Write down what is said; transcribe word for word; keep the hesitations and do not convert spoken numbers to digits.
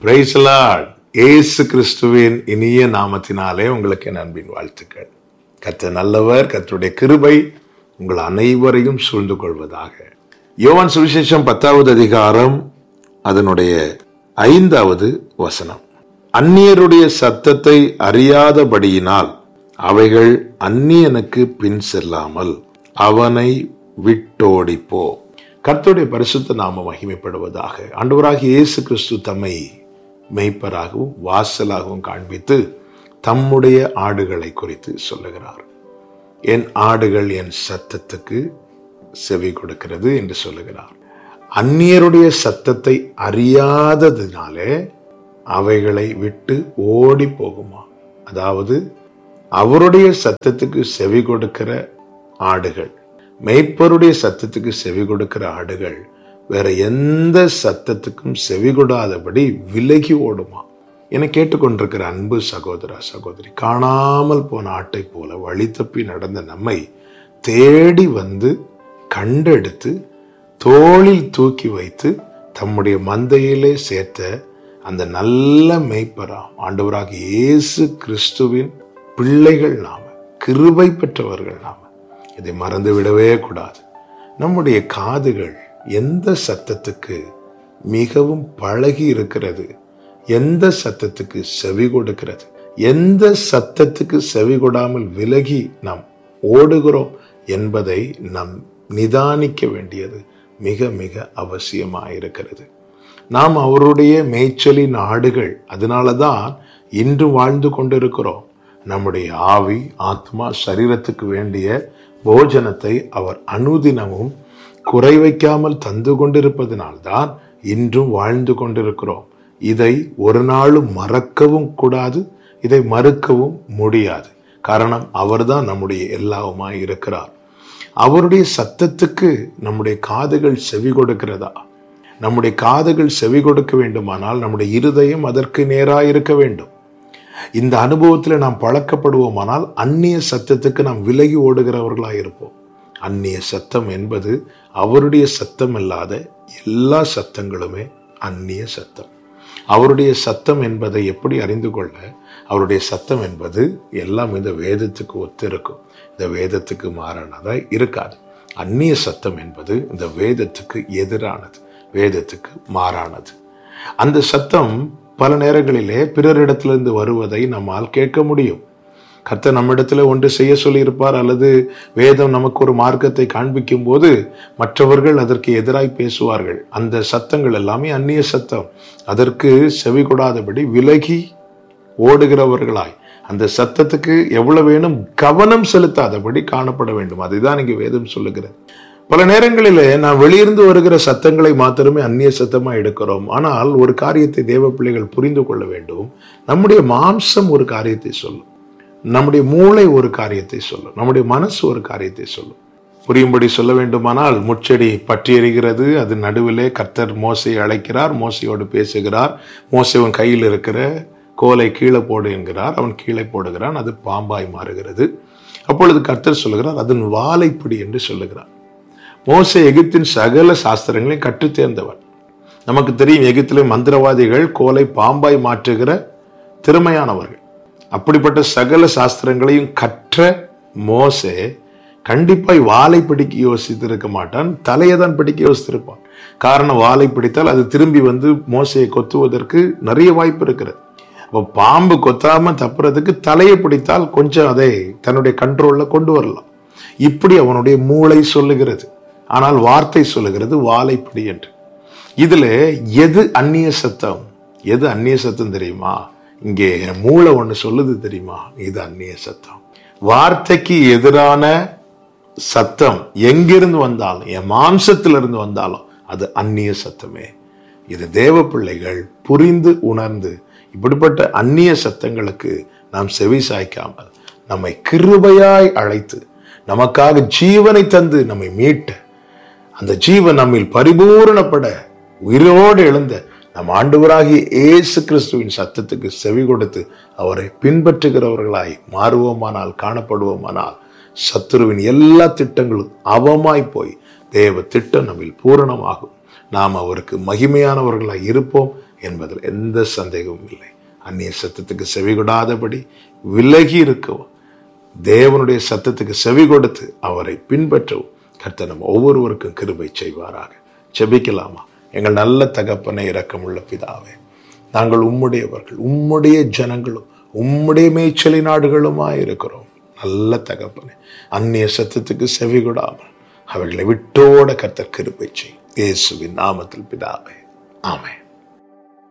Praise the Lord. இயேசு கிறிஸ்துவின் இனிய நாமத்தினாலே உங்களுக்கு என் அன்பின் வாழ்த்துக்கள். கர்த்தர் நல்லவர். கர்த்தருடைய கிருபை உங்கள் அனைவரையும் சூழ்ந்து கொள்வதாக. யோவான் சுவிசேஷம் பத்தாவது அதிகாரம் அதனுடைய ஐந்தாவது வசனம். அந்நியருடைய சத்தத்தை அறியாதபடியினால் அவைகள் அந்நியனுக்கு பின் செல்லாமல் அவனை விட்டோடிப்போ. கர்த்தருடைய பரிசுத்த நாமம் மகிமைப்படுவதாக. ஆண்டவராகிய இயேசு கிறிஸ்து தம்மை மெய்ப்பராகவும் வாசலாகவும் காண்பித்து தம்முடைய ஆடுகளை குறித்து சொல்லுகிறார். என் ஆடுகள் என் சத்தத்துக்கு செவி கொடுக்கிறது என்று சொல்லுகிறார். அந்நியருடைய சத்தத்தை அறியாததினாலே அவைகளை விட்டு ஓடி போகுமா? அதாவது அவருடைய சத்தத்துக்கு செவி கொடுக்கிற ஆடுகள், மெய்ப்பருடைய சத்தத்துக்கு செவி கொடுக்கிற ஆடுகள் வேற எந்த சத்தத்துக்கும் செவி கொடாதபடி விலகி ஓடுமா? என கேட்டுக்கொண்டிருக்கிற அன்பு சகோதரா சகோதரி, காணாமல் போன ஆட்டை போல வழி தப்பி நடந்த நம்மை தேடி வந்து கண்டெடுத்து தோளில் தூக்கி வைத்து தம்முடைய மந்தையிலே சேர்த்த அந்த நல்ல மெய்ப்பரா ஆண்டவராக இயேசு கிறிஸ்துவின் பிள்ளைகள் நாம, கிருபை பெற்றவர்கள் நாம. இதை மறந்து விடவே கூடாது. நம்முடைய காதுகள் எந்த சத்தத்துக்கு மிகவும் பழகி இருக்கிறது, எந்த சத்தத்துக்கு செவி கொடுக்கிறது, எந்த சத்தத்துக்கு செவி கொடாமல் விலகி நாம் ஓடுகிறோம் என்பதை நாம் நிதானிக்க வேண்டியது மிக மிக அவசியமாயிருக்கிறது. நாம் அவருடைய மேய்ச்சலின் ஆடுகள். அதனாலதான் இன்று வாழ்ந்து கொண்டிருக்கிறோம். நம்முடைய ஆவி, ஆத்மா, சரீரத்துக்கு வேண்டிய போஜனத்தை அவர் அனுதினமும் குறை வைக்காமல் தந்து கொண்டிருப்பதனால்தான் இன்றும் வாழ்ந்து கொண்டிருக்கிறோம். இதை ஒரு நாளும் மறக்கவும் கூடாது, இதை மறுக்கவும் முடியாது. காரணம், அவர்தான் நம்முடைய எல்லாவுமாய் இருக்கிறார். அவருடைய சத்தத்துக்கு நம்முடைய காதுகள் செவி கொடுக்கிறதா? நம்முடைய காதுகள் செவி கொடுக்க வேண்டுமானால் நம்முடைய இருதயம் அதற்கு நேராக இருக்க வேண்டும். இந்த அனுபவத்தில் நாம் பழக்கப்படுவோமானால் அந்நிய சத்தத்துக்கு நாம் விலகி ஓடுகிறவர்களாக இருப்போம். அந்நிய சத்தம் என்பது அவருடைய சத்தம் இல்லாத எல்லா சத்தங்களுமே அந்நிய சத்தம். அவருடைய சத்தம் என்பதை எப்படி அறிந்து கொள்ள? அவருடைய சத்தம் என்பது எல்லாம் இந்த வேதத்துக்கு ஒத்து இருக்கும், இந்த வேதத்துக்கு மாறானதா இருக்காது. அந்நிய சத்தம் என்பது இந்த வேதத்துக்கு எதிரானது, வேதத்துக்கு மாறானது. அந்த சத்தம் பல நேரங்களிலே பிறரிடத்திலிருந்து வருவதை நம்மால் கேட்க முடியும். கர்த்தர் நம்மிடத்துல ஒன்று செய்ய சொல்லியிருப்பார், அல்லது வேதம் நமக்கு ஒரு மார்க்கத்தை காண்பிக்கும் போது மற்றவர்கள் அதற்கு எதிராய் பேசுவார்கள். அந்த சத்தங்கள் எல்லாமே அந்நிய சத்தம். அதற்கு செவி கொடாதபடி விலகி ஓடுகிறவர்களாய், அந்த சத்தத்துக்கு எவ்வளவு வேணும் கவனம் செலுத்தாதபடி காணப்பட வேண்டும். அதுதான் இங்கு வேதம் சொல்லுகிறது. பல நேரங்களிலே நாம் வெளியிருந்து வருகிற சத்தங்களை மாத்திரமே அந்நிய சத்தமா எடுக்கிறோம். ஆனால் ஒரு காரியத்தை தேவ பிள்ளைகள் புரிந்து கொள்ள வேண்டும். நம்முடைய மாம்சம் ஒரு காரியத்தை சொல்லும், நம்முடைய மூளை ஒரு காரியத்தை சொல்லும், நம்முடைய மனசு ஒரு காரியத்தை சொல்லும். புரியும்படி சொல்ல வேண்டுமானால், முச்செடி பற்றி எறிகிறது, அது நடுவிலே கர்த்தர் மோசையை அழைக்கிறார், மோசையோடு பேசுகிறார். மோசைவன் கையில் இருக்கிற கோலை கீழே போடு என்கிறார், அவன் கீழே போடுகிறான், அது பாம்பாய் மாறுகிறது. அப்பொழுது கர்த்தர் சொல்லுகிறார், அதன் வாலை பிடி என்று சொல்லுகிறார். மோசே எகிப்தின் சகல சாஸ்திரங்களையும் கற்று தேர்ந்தவன். நமக்கு தெரியும், எகிப்திலே மந்திரவாதிகள் கோலை பாம்பாய் மாற்றுகிற திறமையானவர்கள். அப்படிப்பட்ட சகல சாஸ்திரங்களையும் கற்ற மோசே கண்டிப்பாய் வாளை பிடிக்க யோசித்திருக்க மாட்டான், தலையை தான் பிடிக்க யோசித்திருப்பான். காரணம், வாளை பிடித்தால் அது திரும்பி வந்து மோசையை கொத்துவதற்கு நிறைய வாய்ப்பு இருக்கிறது. அப்போ பாம்பு கொத்தாம தப்புறதுக்கு தலையை பிடித்தால் கொஞ்சம் அதை தன்னுடைய கண்ட்ரோல்ல கொண்டு வரலாம். இப்படி அவனுடைய மூளை சொல்லுகிறது. ஆனால் வார்த்தை சொல்லுகிறது வாளை பிடி என்று. இதுல எது அந்நிய சத்தம், எது அந்நிய சத்தம் தெரியுமா? இங்கே மூளை ஒண்ணு சொல்லுது தெரியுமா? இது அந்நிய சத்தம். வார்த்தைக்கு எதிரான சத்தம் எங்கிருந்து வந்தாலும், என் மாம்சத்திலிருந்து வந்தாலும் அது அந்நிய சத்தமே. இது தேவ பிள்ளைகள் புரிந்து உணர்ந்து இப்படிப்பட்ட அந்நிய சத்தங்களுக்கு நாம் செவி சாய்க்காமல் நம்மை கிருபையாய் அழைத்து நமக்காக ஜீவனை தந்து நம்மை மீட்ட, அந்த ஜீவன் நம்மில் பரிபூரணப்பட உயிரோடு எழுந்த நம் ஆண்டவராகிய இயேசு கிறிஸ்துவின் சத்தத்துக்கு செவி கொடுத்து அவரை பின்பற்றுகிறவர்களாய் மாறுவோமானால், காணப்படுவோமானால், சத்துருவின் எல்லா திட்டங்களும் அவமாய் போய் தேவ திட்டம் நம்மில் பூரணமாகும். நாம் அவருக்கு மகிமையானவர்களாய் இருப்போம். என்பதில் எந்த சந்தேகமும் இல்லை. அந்நிய சத்தத்துக்கு செவி கொடாதபடி விலகி இருக்கவும், தேவனுடைய சத்தத்துக்கு செவி கொடுத்து அவரை பின்பற்றவும் கர்த்தர் நம்ம ஒவ்வொருவருக்கும் கிருபை செய்வாராக. செபிக்கலாமா? எங்கள் நல்ல தகப்பனை, இரக்கமுள்ள பிதாவே, நாங்கள் உம்முடையவர்கள், உம்முடைய ஜனங்களும் உம்முடைய மேய்ச்சலி நாடுகளுமாய் இருக்கிறோம். நல்ல தகப்பனே, அந்நிய சத்தத்துக்கு செவி கொடாமல் அவர்களை விட்டோட கர்த்தர் கிருபை செய். இயேசுவின் நாமத்தில் பிதாவே, ஆமென்.